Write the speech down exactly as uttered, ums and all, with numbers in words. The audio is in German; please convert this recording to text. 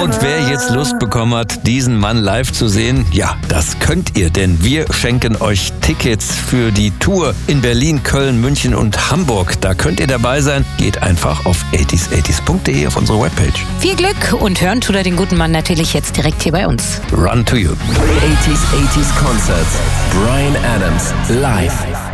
Und wer jetzt Lust bekommen hat, diesen Mann live zu sehen, ja, das könnt ihr, denn wir schenken euch Tickets für die Tour in Berlin, Köln, München und Hamburg. Da könnt ihr dabei sein. Geht einfach auf achtzig achtzig punkt de auf unsere Webpage. Viel Glück und hören tut er den guten Mann natürlich jetzt direkt hier bei uns. Run to you. achtzig achtzig Concert. Bryan Adams live.